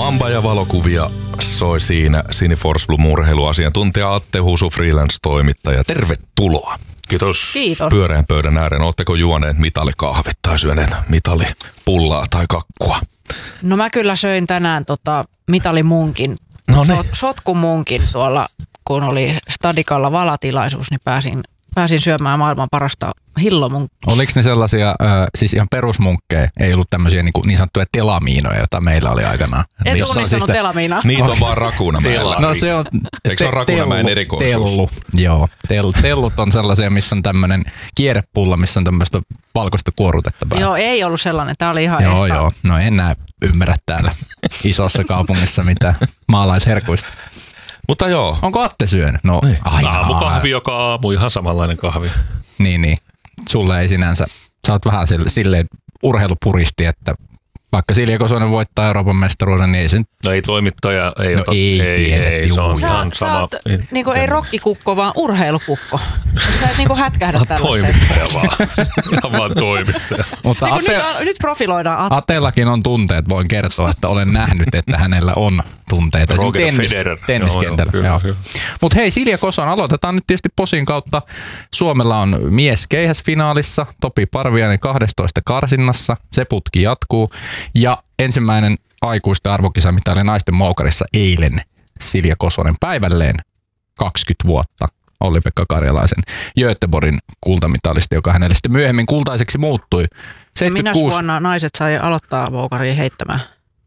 Mamba ja valokuvia soi siinä Cineforce Blue urheiluasiantuntija Atte Husu, freelance-toimittaja. Tervetuloa. Kiitos. Kiitos. Pyöreän pöydän ääreen. Oletteko juoneet mitalikahvit tai syöneet mitalipullaa tai kakkua? No mä kyllä söin tänään mitalimunkin, sotkumunkin tuolla, kun oli Stadikalla valatilaisuus, niin pääsin syömään maailman parasta hillomunkkia. Oliko ne sellaisia, siis ihan perusmunkkeja, ei ollut tämmöisiä niin sanottuja telamiinoja, joita meillä oli aikanaan? Et ole niin sanonut telamiinaa. Niitä on vaan Rakuunamäellä. No se on eikö se ole Rakuunamäen erikoisuus? Tellu, joo. Tellut on sellaisia, missä on tämmöinen kierrepulla, missä on tämmöistä valkoista kuorutettavaa. Joo, ei ollut sellainen. Tämä oli ihan Joo. No en ymmärrä täällä isossa kaupungissa mitään maalaisherkuista. Mutta joo. Onko Atte syönyt? No, niin. Aamukahvi joka aamu, ihan samanlainen kahvi. Niin. Sulle ei sinänsä, sä oot vähän silleen urheilupuristi, että vaikka Silja Kosonen voittaa Euroopan mestaruuden, niin ei sen... No ei toimittaja, ei no ota. Ei, se on ihan sä sama. Oot, niinku ei rokkikukko, vaan urheilukukko. Sä et niinku hätkähdä tällaiseen. Toimittaja vaan. Ihan vaan toimittaja. Mutta nyt profiloidaan Atte. Atellakin on tunteet, voin kertoa, että olen nähnyt, että hänellä on tunteita. Roger Federer. Tenniskentällä. Mutta hei, Silja Kosonen, aloitetaan nyt tietysti Posin kautta. Suomella on mies keihäsfinaalissa, Topi Parviainen 12 karsinnassa, se putki jatkuu. Ja ensimmäinen aikuisten arvokisamitali naisten moukarissa eilen Silja Kosonen päivälleen 20 vuotta. Olli-Pekka Karjalaisen Göteborgin kultamitalisti, joka hänelle sitten myöhemmin kultaiseksi muuttui. 76... Minä vuonna naiset sai aloittaa moukariin heittämään?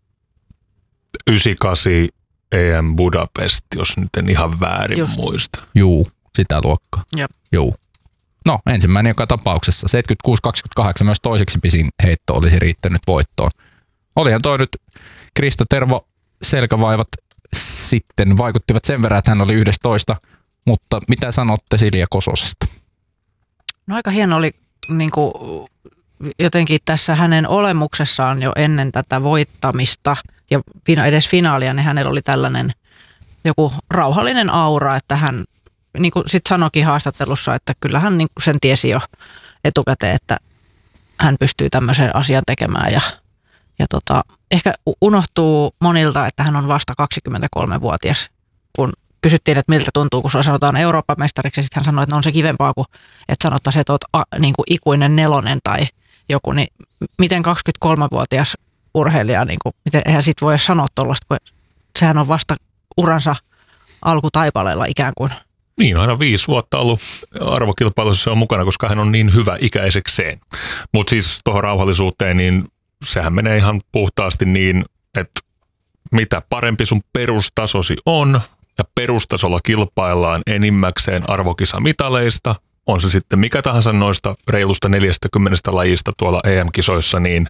98 EM Budapest, jos nyt en ihan väärin muista. Juu, sitä luokkaa. Jep. Juu. No, ensimmäinen joka tapauksessa. 76-28 myös toiseksi pisin heitto olisi riittänyt voittoon. Olihan toi nyt Krista Tervo selkävaivat sitten vaikuttivat sen verran, että hän oli 11. Mutta mitä sanotte Silja Kososesta? No aika hieno oli niinku, jotenkin tässä hänen olemuksessaan jo ennen tätä voittamista ja edes finaalia, niin hänellä oli tällainen joku rauhallinen aura, että hän niin kuin sitten sanoikin haastattelussa, että kyllähän niin kuin sen tiesi jo etukäteen, että hän pystyy tämmöisen asian tekemään ja ehkä unohtuu monilta, että hän on vasta 23-vuotias, kun kysyttiin, että miltä tuntuu, kun sanotaan Euroopan mestariksi, ja sitten hän sanoi, että no on se kivempaa kuin, että sanottaisiin, että olet niin kuin ikuinen nelonen tai joku, niin miten 23-vuotias urheilija, niin kuin, miten eihän sit voi sanoa tuollaista, kun sehän on vasta uransa alkutaipaleella ikään kuin. Niin, aina 5 vuotta ollut arvokilpailussa on mukana, koska hän on niin hyvä ikäisekseen. Mutta siis tuohon rauhallisuuteen, niin sehän menee ihan puhtaasti niin, että mitä parempi sun perustasosi on, ja perustasolla kilpaillaan enimmäkseen arvokisamitaleista, on se sitten mikä tahansa noista reilusta 40 lajista tuolla EM-kisoissa, niin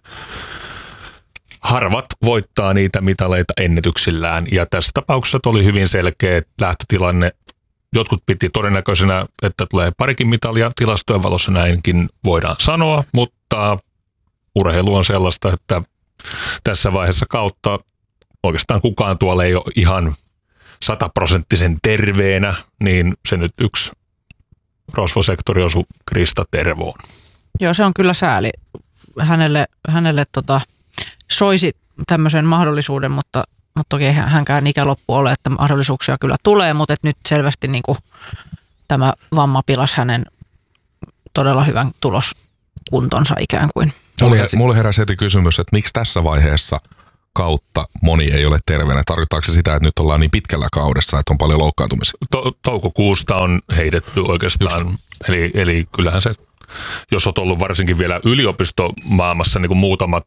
harvat voittaa niitä mitaleita ennätyksillään. Ja tässä tapauksessa oli hyvin selkeä lähtötilanne. Jotkut piti todennäköisenä, että tulee parikin mitalia. Tilastojen valossa näinkin voidaan sanoa, mutta urheilu on sellaista, että tässä vaiheessa kautta oikeastaan kukaan tuolla ei ole ihan 100% terveenä, niin se nyt yksi rosvosektori osui Krista Tervoon. Joo, se on kyllä sääli. Hänelle soisi tämmöisen mahdollisuuden, mutta toki hänkään ikä loppu ole, että mahdollisuuksia kyllä tulee, mutta nyt selvästi niin kuin tämä vamma pilasi hänen todella hyvän tuloskuntonsa ikään kuin. Mulle heräsi heti kysymys, että miksi tässä vaiheessa kautta moni ei ole terveenä? Tarkoittaako se sitä, että nyt ollaan niin pitkällä kaudessa, että on paljon loukkaantumisia? Toukokuusta on heitetty oikeastaan, eli kyllähän se, jos olet ollut varsinkin vielä yliopistomaailmassa, niin kuin muutamat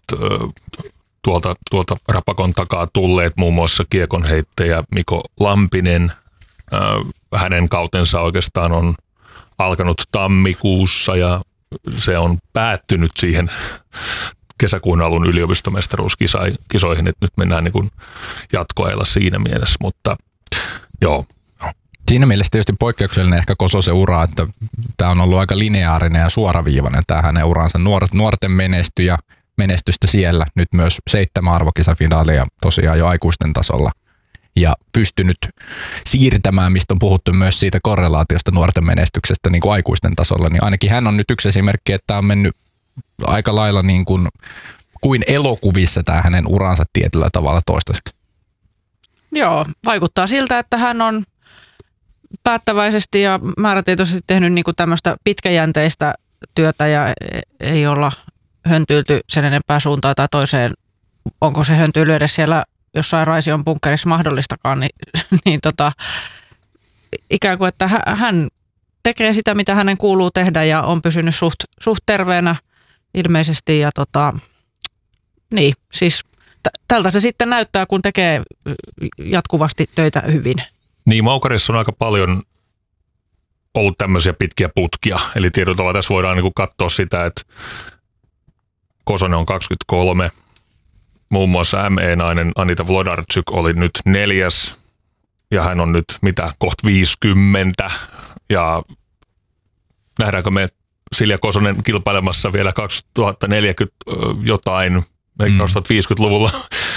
tuolta rapakon takaa tulleet, muun muassa kiekonheittäjä Mikko Lampinen, hänen kautensa oikeastaan on alkanut tammikuussa ja se on päättynyt siihen kesäkuun alun yliopistomestaruuskisoihin, että nyt mennään niin kuin jatkoajalla siinä mielessä, mutta joo. Siinä mielessä tietysti poikkeuksellinen ehkä Kososen ura, että tämä on ollut aika lineaarinen ja suoraviivainen tämä hänen uransa. Nuorten menestystä siellä, nyt myös 7 arvokisafinaalia tosiaan jo aikuisten tasolla. Ja pystynyt siirtämään, mistä on puhuttu myös siitä korrelaatiosta nuorten menestyksestä niin kuin aikuisten tasolla, niin ainakin hän on nyt yksi esimerkki, että on mennyt aika lailla niin kuin elokuvissa tämä hänen uransa tietyllä tavalla toistaiseksi. Joo, vaikuttaa siltä, että hän on päättäväisesti ja määrätietoisesti tehnyt niin kuin tämmöistä pitkäjänteistä työtä ja ei olla höntyilty sen enempää suuntaan tai toiseen. Onko se höntyily edes siellä jossain Raision bunkkerissa mahdollistakaan, niin ikään kuin, että hän tekee sitä, mitä hänen kuuluu tehdä ja on pysynyt suht terveenä ilmeisesti ja niin, siis tältä se sitten näyttää, kun tekee jatkuvasti töitä hyvin. Niin, Moukarissa on aika paljon ollut tämmöisiä pitkiä putkia. Eli tietyllä tavalla tässä voidaan niin katsoa sitä, että Kosonen on 23. Muun muassa ME-nainen Anita Wlodarczyk oli nyt 4. Ja hän on nyt kohta 50. Ja nähdäänkö me Silja Kosonen kilpailemassa vielä 2040 jotain, 2050-luvulla.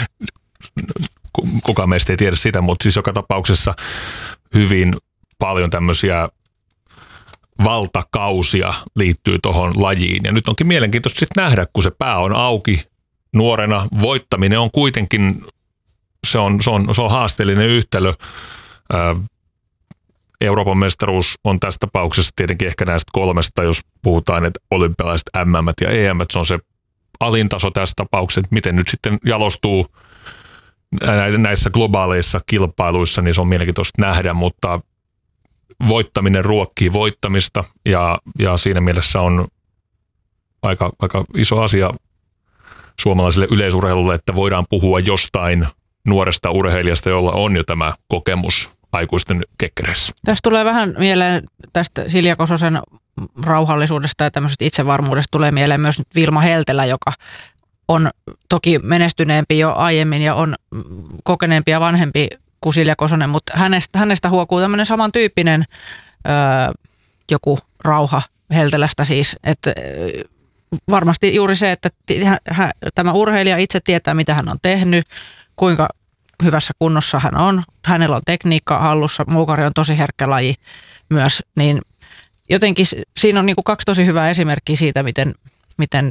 Kukaan meistä ei tiedä sitä, mutta siis joka tapauksessa hyvin paljon tämmöisiä valtakausia liittyy tuohon lajiin. Ja nyt onkin mielenkiintoista sitten nähdä, kun se pää on auki nuorena. Voittaminen on kuitenkin, se on haasteellinen yhtälö. Euroopan mestaruus on tässä tapauksessa tietenkin ehkä näistä 3, jos puhutaan, että olympialaiset MM ja EM, se on se alintaso tässä tapauksessa, että miten nyt sitten jalostuu näissä globaaleissa kilpailuissa, niin se on mielenkiintoista nähdä, mutta voittaminen ruokkii voittamista ja siinä mielessä on aika iso asia suomalaiselle yleisurheilulle, että voidaan puhua jostain nuoresta urheilijasta, jolla on jo tämä kokemus aikuisten kekkereissä. Tästä tulee vähän mieleen tästä Silja Kososen rauhallisuudesta ja tämmöisestä itsevarmuudesta tulee mieleen myös nyt Vilma Heltelä, joka on toki menestyneempi jo aiemmin ja on kokeneempi ja vanhempi kuin Silja Kosonen, mutta hänestä huokuu tämmöinen samantyyppinen joku rauha Heltelästä siis, että varmasti juuri se, että tämä urheilija itse tietää, mitä hän on tehnyt, kuinka hyvässä kunnossa hän on, hänellä on tekniikka hallussa, moukari on tosi herkkä laji myös, niin jotenkin siinä on niin kuin 2 tosi hyvää esimerkkiä siitä, miten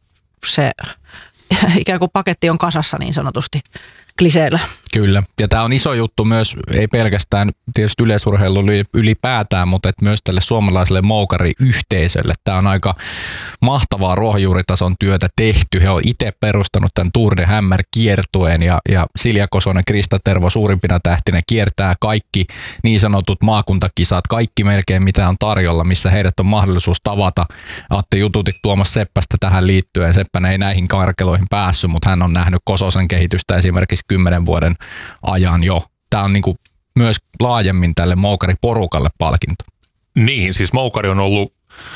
se ikään kuin paketti on kasassa niin sanotusti kliseellä. Kyllä, ja tämä on iso juttu myös, ei pelkästään tietysti yleisurheilulle ylipäätään, mutta et myös tälle suomalaiselle moukariyhteisölle. Tämä on aika mahtavaa ruohonjuuritason työtä tehty. He on itse perustanut tämän Tour de Hammer-kiertueen ja Silja Kosonen, Krista Tervo suurimpina tähtinä kiertää kaikki niin sanotut maakuntakisat, kaikki melkein mitä on tarjolla, missä heidät on mahdollisuus tavata. Atte jututit Tuomas Seppästä tähän liittyen. Seppänen ei näihin karkeloihin päässyt, mutta hän on nähnyt Kososen kehitystä esimerkiksi 10 vuoden ajan jo. Tämä on niinku myös laajemmin tälle moukariporukalle palkinto. Niin, siis moukari on ollut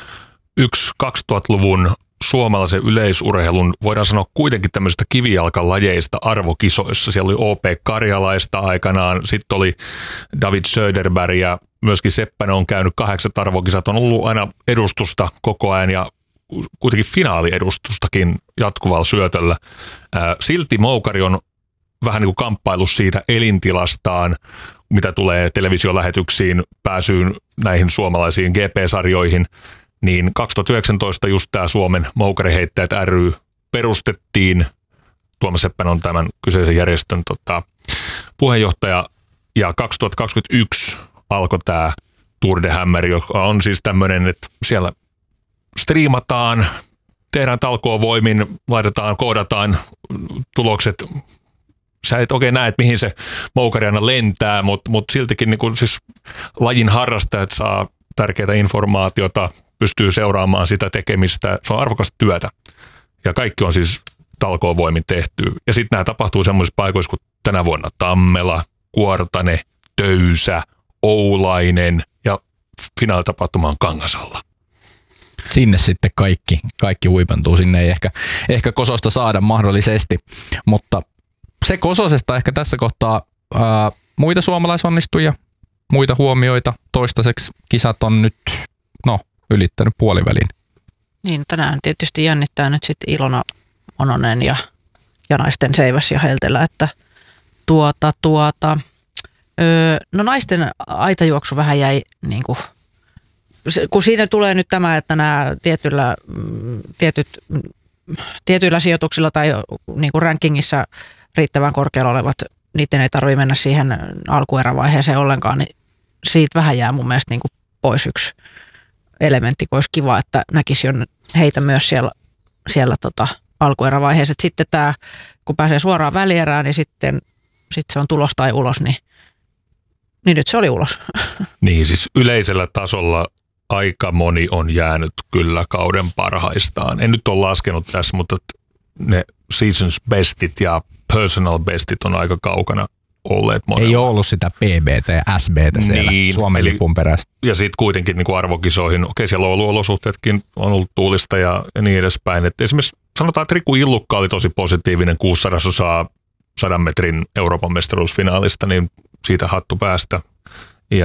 yksi 2000-luvun suomalaisen yleisurheilun, voidaan sanoa kuitenkin tämmöisistä kivijalkalajeista arvokisoissa. Siellä oli O.P. Karjalaista aikanaan, sitten oli David Söderberg ja myöskin Seppänen on käynyt 8 arvokisat, on ollut aina edustusta koko ajan ja kuitenkin finaaliedustustakin jatkuvalla syötöllä. Silti moukari on vähän niin kuin kamppailu siitä elintilastaan, mitä tulee televisiolähetyksiin, pääsyyn näihin suomalaisiin GP-sarjoihin, niin 2019 just tämä Suomen Moukariheittäjät ry perustettiin. Tuomas Seppänen on tämän kyseisen järjestön puheenjohtaja, ja 2021 alkoi tämä Tour de Hammer, joka on siis tämmöinen, että siellä striimataan, tehdään talkoovoimin, laitetaan, koodataan tulokset. Sä et oikein näe, mihin se moukari aina lentää, mutta siltikin niin kun siis lajin harrastajat saa tärkeää informaatiota, pystyy seuraamaan sitä tekemistä. Se on arvokasta työtä. Ja kaikki on siis talkoovoimin tehty. Ja sitten nämä tapahtuu semmoisissa paikoissa kuin tänä vuonna Tammela, Kuortane, Töysä, Oulainen ja finaalitapahtuma on Kangasalla. Sinne sitten kaikki huipentuu. Sinne ei ehkä Kososta saada mahdollisesti, mutta se Kososesta ehkä tässä kohtaa muita suomalaisonnistujia, muita huomioita. Toistaiseksi kisat on nyt ylittänyt puolivälin. Niin, tänään tietysti jännittää nyt sitten Ilona Ononen ja naisten Seiväs ja Heltelä, että no naisten aitajuoksu vähän jäi niin kuin, kun siinä tulee nyt tämä, että nämä tietyillä sijoituksilla tai niin kuin rankingissa riittävän korkealla olevat niiden ei tarvitse mennä siihen alkuerävaiheeseen ollenkaan, niin siitä vähän jää mun mielestä niin kuin pois yksi elementti, kun olisi kiva, että näkisi jo heitä myös siellä alkuerävaiheessa. Sitten tämä, kun pääsee suoraan välierään, niin sitten se on tulos tai ulos, niin nyt se oli ulos. Niin, siis yleisellä tasolla aika moni on jäänyt kyllä kauden parhaistaan. En nyt ole laskenut tässä, mutta ne seasons bestit ja personal bestit on aika kaukana olleet monella. Ei ole ollut sitä PBT ja SBT siellä Suomen lipun perässä. Ja sitten kuitenkin niin kuin arvokisoihin, okei, siellä on ollut olosuhteetkin, on ollut tuulista ja niin edespäin. Et esimerkiksi sanotaan, että Riku Illukka oli tosi positiivinen 600 100 metrin Euroopan mestaruusfinaalista, niin siitä hattu päästä. Ja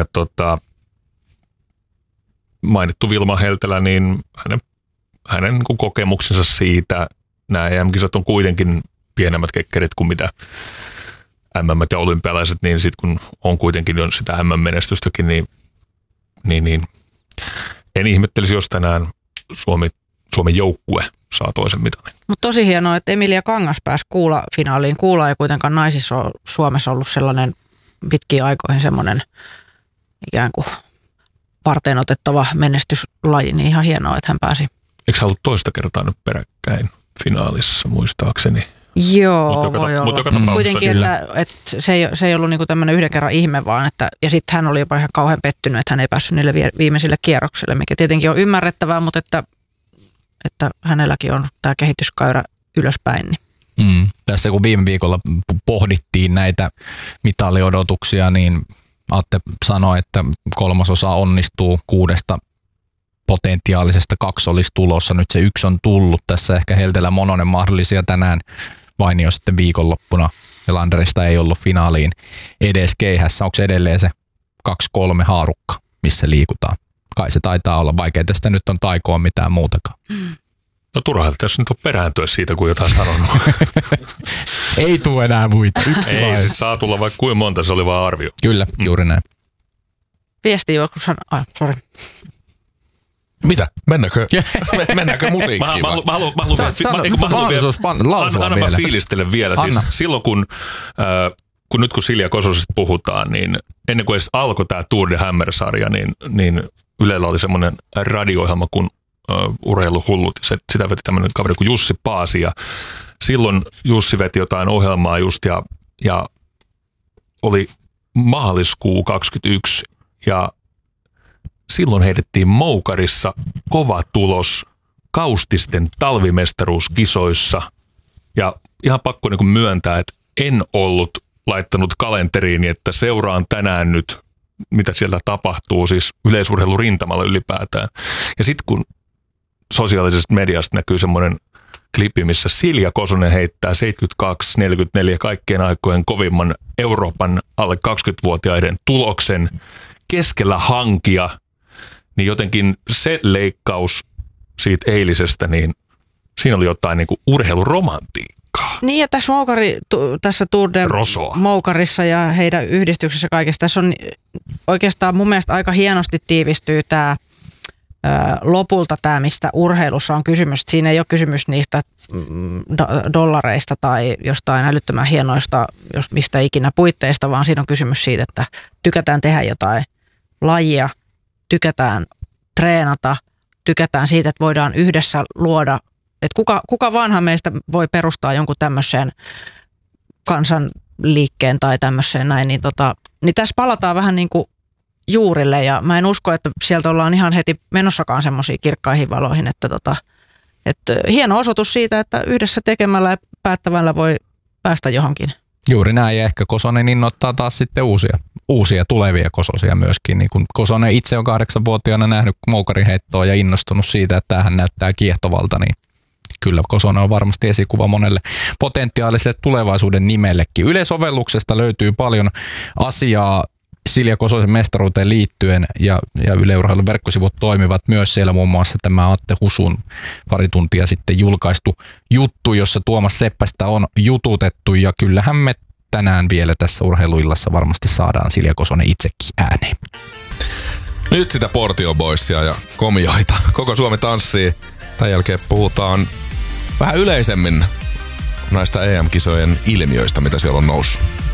mainittu Vilma Heltelä, niin hänen niin kuin kokemuksensa siitä, nämä EM-kisat on kuitenkin pienemmät kekkerit kuin mitä MM ja olympialaiset, niin sitten kun on kuitenkin jo sitä MM-menestystäkin, niin en ihmettelisi, jos tänään Suomen joukkue saa toisen mitalin. Mutta tosi hienoa, että Emilia Kangas pääsi kuula-finaaliin. Kuula ei kuitenkaan naisissa ole Suomessa ollut sellainen pitkiin aikoihin semmoinen ikään kuin varteen otettava menestyslaji, niin ihan hienoa, että hän pääsi. Eikö hän ollut toista kertaa nyt peräkkäin finaalissa, muistaakseni? Joo, voi olla. Kuitenkin, että se ei ollut niinku tämmöinen yhden kerran ihme, vaan ja sitten hän oli jopa ihan kauhean pettynyt, että hän ei päässyt niille viimeisille kierroksille, mikä tietenkin on ymmärrettävää, mutta että hänelläkin on tämä kehityskäyrä ylöspäin. Niin. Tässä kun viime viikolla pohdittiin näitä mitaliodotuksia, niin Atte sanoi, että 3/3 onnistuu 6 potentiaalisesta 2 olisi tulossa. Nyt se 1 on tullut. Tässä ehkä Heltelä Mononen mahdollisia tänään Vainio sitten viikonloppuna. Ja Landerista ei ollut finaaliin edes keihässä. Onko se edelleen se 2-3 haarukka, missä liikutaan? Kai se taitaa olla. Vaikea tästä nyt on taikoa mitään muutakaan. No turhaa tässä nyt on perääntyä siitä, kun jotain sanonut. Ei tule enää muita. Yksi ei, siis saa tulla vaikka kuin monta, se oli vaan arvio. Kyllä, juuri näin. Viesti joskushan, sori. Mitä? Mennäänkö musiikkiin? Mä haluan fiilistellä vielä. Siis silloin kun Silja Kososesta puhutaan, niin ennen kuin edes alkoi tämä Tour de Hammer-sarja, niin Ylellä oli semmoinen radio-ohjelma kuin Urheiluhullut. Sitä veti tämmöinen kaveri kuin Jussi Paasi. Ja silloin Jussi veti jotain ohjelmaa just ja oli maaliskuu 2021 ja silloin heitettiin Moukarissa kova tulos Kaustisten talvimestaruuskisoissa ja ihan pakko niin kuin myöntää, että en ollut laittanut kalenteriin, että seuraan tänään nyt, mitä sieltä tapahtuu, siis yleisurheilurintamalla ylipäätään. Ja sitten kun sosiaalisesta mediasta näkyy semmoinen klippi, missä Silja Kosonen heittää 72-44 kaikkien aikojen kovimman Euroopan alle 20-vuotiaiden tuloksen keskellä hankia, niin jotenkin se leikkaus siitä eilisestä, niin siinä oli jotain niin kuin urheiluromantiikkaa. Niin ja tässä Tour de Moukarissa ja heidän yhdistyksessä kaikessa, tässä on oikeastaan mun mielestä aika hienosti tiivistyy tämä lopulta tämä, mistä urheilussa on kysymys. Siinä ei ole kysymys niistä dollareista tai jostain älyttömän hienoista, mistä ikinä puitteista, vaan siinä on kysymys siitä, että tykätään tehdä jotain lajia, tykätään treenata, tykätään siitä, että voidaan yhdessä luoda, että kuka vanha meistä voi perustaa jonkun tämmöiseen kansanliikkeen tai tämmöiseen näin, niin tässä palataan vähän niin kuin juurille ja mä en usko, että sieltä ollaan ihan heti menossakaan semmoisiin kirkkaihin valoihin, että hieno osoitus siitä, että yhdessä tekemällä ja päättävällä voi päästä johonkin. Juuri näin ja ehkä Kosonen innoittaa taas sitten uusia tulevia Kososia myöskin. Niin kun Kosonen itse on 8-vuotiaana nähnyt moukariheittoa ja innostunut siitä, että tämähän näyttää kiehtovalta, niin kyllä Kosonen on varmasti esikuva monelle potentiaaliselle tulevaisuuden nimellekin. Yle-sovelluksesta löytyy paljon asiaa Silja Kososen mestaruuteen liittyen ja Yle Urheilun verkkosivut toimivat myös siellä, muun muassa tämä Atte Husun pari tuntia sitten julkaistu juttu, jossa Tuomas Seppästä on jututettu ja kyllähän me tänään vielä tässä urheiluillassa varmasti saadaan Silja Kosonen itsekin ääneen. Nyt sitä Portio Boysia ja komioita. Koko Suomi tanssii. Tämän jälkeen puhutaan vähän yleisemmin näistä EM-kisojen ilmiöistä, mitä siellä on noussut.